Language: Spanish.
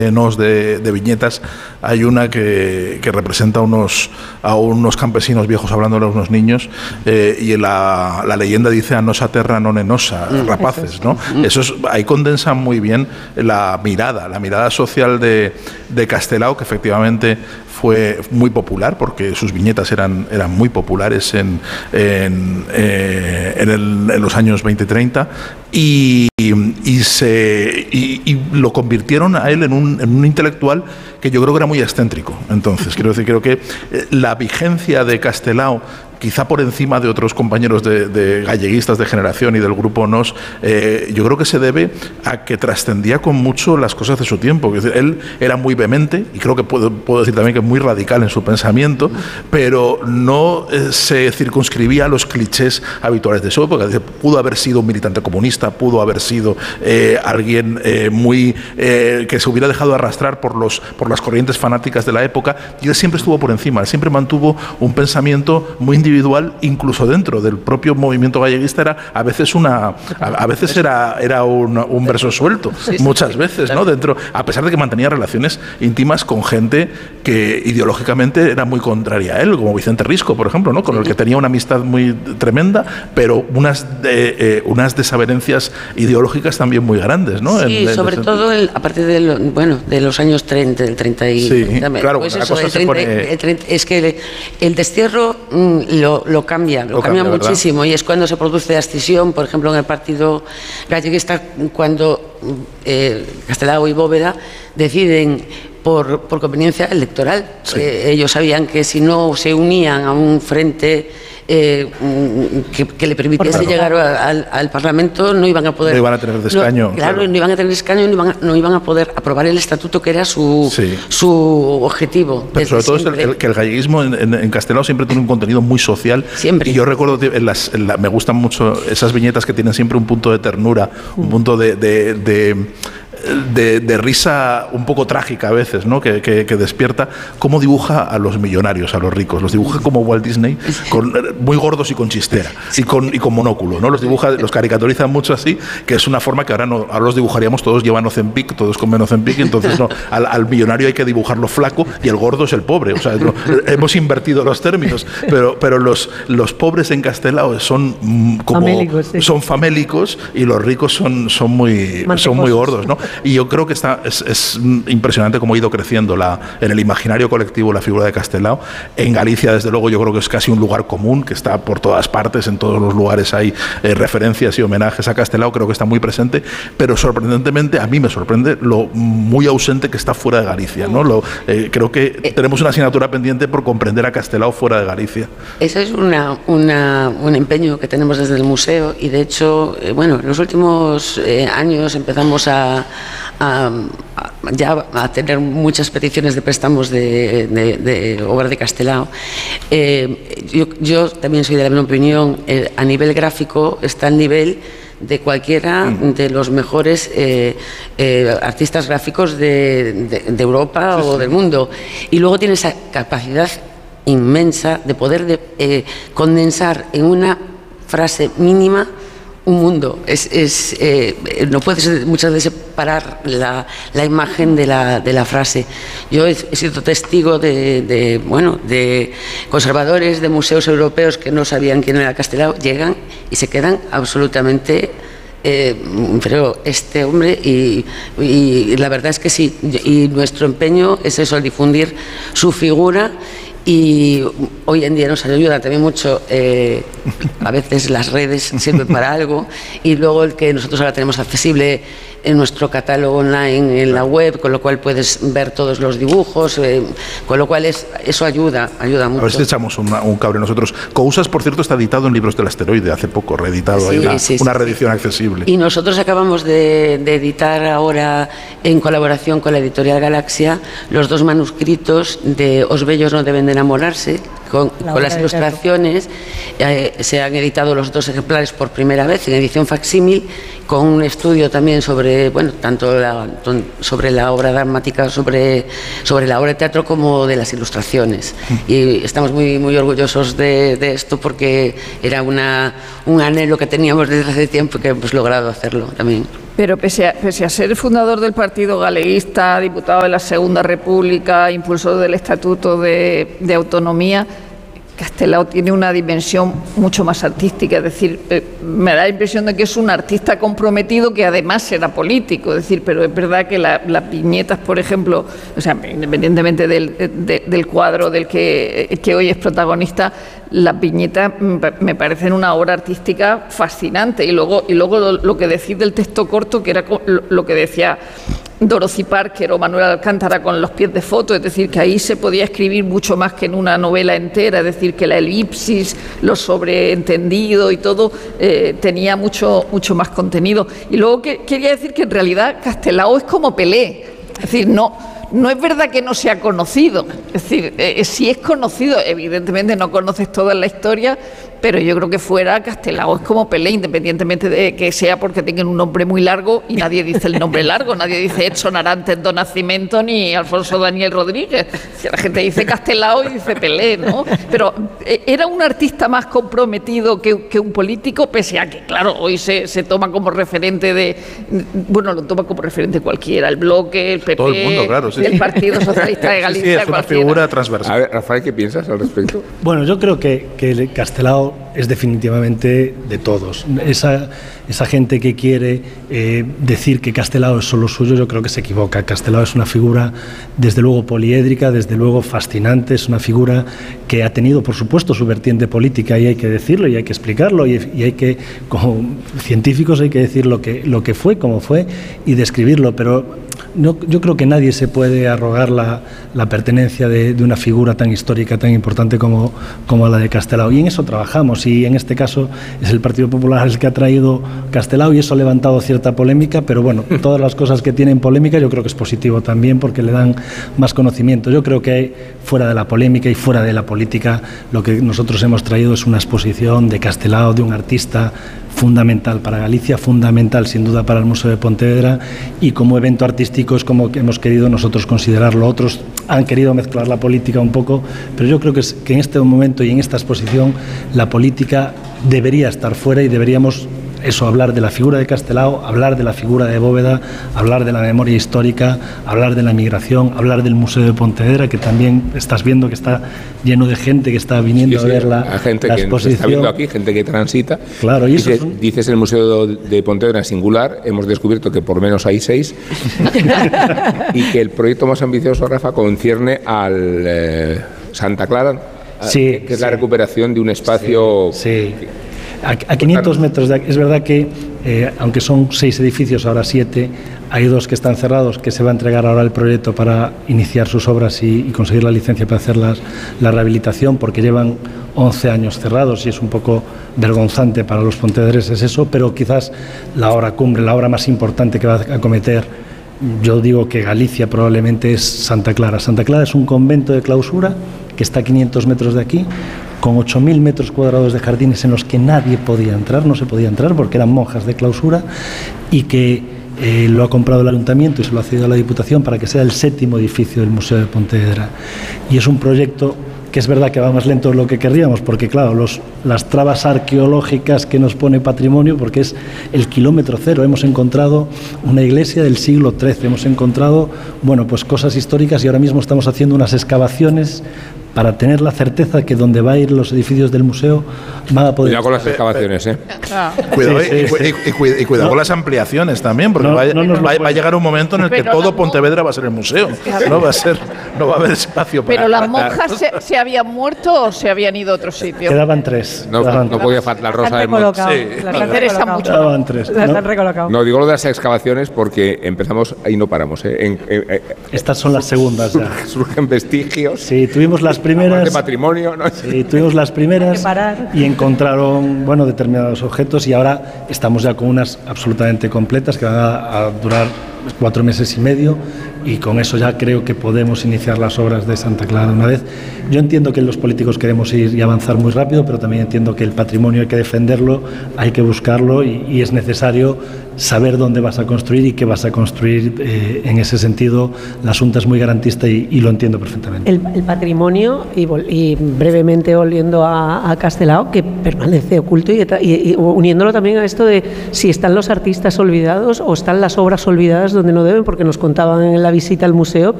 de viñetas. Hay una que representa a unos campesinos viejos hablándole a unos niños, y la leyenda dice "Anos a terra non é nosa", rapaces, ¿no? Ahí condensa muy bien la mirada social de Castelao, que efectivamente fue muy popular porque sus viñetas eran muy populares en los años 20 y 30, y lo convirtieron a él en un intelectual que yo creo que era muy excéntrico. Entonces, creo que la vigencia de Castelao, quizá por encima de otros compañeros de galleguistas de generación y del grupo Nos, yo creo que se debe a que trascendía con mucho las cosas de su tiempo. Es decir, él era muy vehemente, y creo que puedo decir también que muy radical en su pensamiento, pero no se circunscribía a los clichés habituales de su época. Es decir, pudo haber sido un militante comunista, pudo haber sido alguien que se hubiera dejado arrastrar por las corrientes fanáticas de la época, y él siempre estuvo por encima, él siempre mantuvo un pensamiento muy individual, incluso dentro del propio movimiento galleguista. A veces era un verso suelto, muchas veces, ¿no? Dentro, a pesar de que mantenía relaciones íntimas con gente que ideológicamente era muy contraria a él, como Vicente Risco, por ejemplo, ¿no? Con el que tenía una amistad muy tremenda, pero unas desavenencias ideológicas también muy grandes, ¿no? Sí, sobre todo a partir de los años 30, del 30 y... Sí, claro, pues la eso, cosa se pone... es que el destierro lo cambia muchísimo, y es cuando se produce la escisión, por ejemplo, en el partido galleguista, cuando Castelao y Bóveda deciden por conveniencia electoral. Ellos sabían que si no se unían a un frente que le permitiese llegar al Parlamento, no iban a poder... No iban a tener escaño. Claro, no iban a tener escaño, no iban a poder aprobar el estatuto, que era su objetivo. Pero sobre todo es que el galleguismo en Castelao siempre tiene un contenido muy social. Siempre. Y yo recuerdo, me gustan mucho esas viñetas que tienen siempre un punto de ternura, un punto de risa un poco trágica a veces, ¿no? Que despierta cómo dibuja a los millonarios, a los ricos. Los dibuja como Walt Disney, muy gordos y con chistera y con monóculo, ¿no? Los caricaturiza mucho así, que es una forma que ahora los dibujaríamos, todos llevan Ozempic, todos comen Ozempic, entonces no, al millonario hay que dibujarlo flaco y el gordo es el pobre. O sea, hemos invertido los términos, pero los pobres en Castelao son como famélicos, son famélicos, y los ricos son muy gordos, ¿no? Y yo creo que es impresionante cómo ha ido creciendo en el imaginario colectivo la figura de Castelao. En Galicia, desde luego, yo creo que es casi un lugar común, que está por todas partes, en todos los lugares hay referencias y homenajes a Castelao, creo que está muy presente, pero sorprendentemente, a mí me sorprende lo muy ausente que está fuera de Galicia, ¿no? Creo que tenemos una asignatura pendiente por comprender a Castelao fuera de Galicia. Ese es un empeño que tenemos desde el museo, y de hecho, en los últimos años empezamos a tener muchas peticiones de préstamos de obras de Castelao. Yo también soy de la misma opinión. A nivel gráfico está al nivel de cualquiera de los mejores artistas gráficos de Europa o del mundo, y luego tiene esa capacidad inmensa de poder condensar en una frase mínima un mundo. No puedes muchas veces separar la imagen de la frase. Yo he sido testigo de conservadores de museos europeos que no sabían quién era Castelao, llegan y se quedan absolutamente pero este hombre, y la verdad es que sí, y nuestro empeño es eso, el difundir su figura. Y hoy en día nos ayuda también mucho, a veces las redes sirven para algo, y luego el que nosotros ahora tenemos accesible en nuestro catálogo online en la web, con lo cual puedes ver todos los dibujos, con lo cual eso ayuda mucho. A ver si echamos un cable nosotros. Cousas, por cierto, está editado en Libros del Asteroide, hace poco reeditado, hay una reedición accesible. Y nosotros acabamos de editar ahora, en colaboración con la editorial Galaxia, los 2 manuscritos de Os bellos no deben de enamorarse, con las ilustraciones. Se han editado los 2 ejemplares por primera vez en edición facsímil, con un estudio también sobre, tanto sobre la obra dramática, sobre la obra de teatro, como de las ilustraciones. Y estamos muy, muy orgullosos de esto, porque era un anhelo que teníamos desde hace tiempo, y que hemos logrado hacerlo también. Pero pese a ser fundador del Partido Galeguista, diputado de la Segunda República, impulsor del Estatuto de Autonomía, Castelao tiene una dimensión mucho más artística, es decir, me da la impresión de que es un artista comprometido que además era político, es decir, pero es verdad que las viñetas, por ejemplo, o sea, independientemente del cuadro del que hoy es protagonista, las viñetas me parecen una obra artística fascinante. Y luego lo que decís del texto corto, que era lo que decía Dorothy Parker o Manuel Alcántara con los pies de foto, es decir, que ahí se podía escribir mucho más que en una novela entera, es decir, que la elipsis, lo sobreentendido y todo tenía mucho más contenido. Y luego quería decir que en realidad Castelao es como Pelé, es decir, no es verdad que no sea conocido, es decir, si es conocido, evidentemente no conoces toda la historia, pero yo creo que fuera Castelao es como Pelé, independientemente de que sea porque tengan un nombre muy largo y nadie dice el nombre largo, nadie dice Edson Arantes do Nascimento ni Alfonso Daniel Rodríguez, la gente dice Castelao y dice Pelé, ¿no? Pero era un artista más comprometido que un político, pese a que, claro, hoy se toma como referente bueno, lo toma como referente cualquiera, el Bloque, el PP, todo el mundo, claro, sí, el Partido Socialista de Galicia, sí, es una figura transversal. A ver, Rafael, ¿qué piensas al respecto? Bueno, yo creo que Castelao es definitivamente de todos. Esa gente que quiere decir que Castelao es solo suyo, yo creo que se equivoca. Castelao es una figura, desde luego, poliédrica, desde luego fascinante, es una figura que ha tenido, por supuesto, su vertiente política, y hay que decirlo, y hay que explicarlo, y hay que, como científicos, hay que decir lo que fue, cómo fue, y describirlo, pero yo creo que nadie se puede arrogar la pertenencia de una figura tan histórica, tan importante como la de Castelao, y en eso trabajamos, y en este caso es el Partido Popular el que ha traído Castelao, y eso ha levantado cierta polémica, pero bueno, todas las cosas que tienen polémica yo creo que es positivo también, porque le dan más conocimiento. Yo creo que fuera de la polémica y fuera de la política, lo que nosotros hemos traído es una exposición de Castelao, de un artista fundamental para Galicia, fundamental sin duda para el Museo de Pontevedra, y como evento artístico es como que hemos querido nosotros considerarlo. Otros han querido mezclar la política un poco, pero yo creo que en este momento y en esta exposición la política debería estar fuera, y deberíamos hablar de la figura de Castelao, hablar de la figura de Bóveda, hablar de la memoria histórica, hablar de la migración, hablar del Museo de Pontevedra, que también estás viendo que está lleno de gente que está viniendo a ver la gente la que exposición. Está viendo aquí, gente que transita. Claro, y dices el Museo de Pontevedra en singular, hemos descubierto que por menos hay 6 y que el proyecto más ambicioso, Rafa, concierne al Santa Clara, sí, que es la recuperación de un espacio... Sí. A 500 metros de aquí. Es verdad que, aunque son 6 edificios, ahora 7, hay 2 que están cerrados, que se va a entregar ahora el proyecto para iniciar sus obras y conseguir la licencia para hacer la rehabilitación, porque llevan 11 años cerrados y es un poco vergonzante para los pontevedreses eso, pero quizás la obra cumbre, la obra más importante que va a acometer, yo digo que Galicia probablemente, es Santa Clara. Santa Clara es un convento de clausura que está a 500 metros de aquí, con 8.000 metros cuadrados de jardines en los que nadie podía entrar, no se podía entrar porque eran monjas de clausura, y que lo ha comprado el Ayuntamiento y se lo ha cedido a la Diputación para que sea el 7º edificio del Museo de Pontevedra. Y es un proyecto que es verdad que va más lento de lo que querríamos, porque claro, las trabas arqueológicas que nos pone Patrimonio, porque es el kilómetro cero, hemos encontrado una iglesia del siglo XIII, hemos encontrado, bueno, pues cosas históricas, y ahora mismo estamos haciendo unas excavaciones para tener la certeza de que donde va a ir los edificios del museo van a poder... Cuidado con las excavaciones, ¿eh? Cuidado, y cuidado con las ampliaciones también, porque va a llegar un momento en el que todo Pontevedra va a ser el museo. No va a haber espacio para... ¿Pero las monjas se habían muerto o se habían ido a otro sitio? Quedaban 3. No podía faltar la Rosa de Mont. Me interesa mucho. Quedaban 3. Las han recolocado. No, digo lo de las excavaciones porque empezamos y no paramos, ¿eh? Estas son las segundas ya. Surgen vestigios. Sí, tuvimos las primeras... de patrimonio, ¿no? Sí, tuvimos las primeras y encontraron, bueno, determinados objetos, y ahora estamos ya con unas absolutamente completas que van a durar 4 meses y medio, y con eso ya creo que podemos iniciar las obras de Santa Clara de una vez. Yo entiendo que los políticos queremos ir y avanzar muy rápido, pero también entiendo que el patrimonio hay que defenderlo, hay que buscarlo y es necesario saber dónde vas a construir y qué vas a construir. En ese sentido, la Xunta es muy garantista y lo entiendo perfectamente. El patrimonio, y brevemente volviendo a Castelao, que permanece oculto y uniéndolo también a esto de si están los artistas olvidados o están las obras olvidadas donde no deben, porque nos contaban en la visita al museo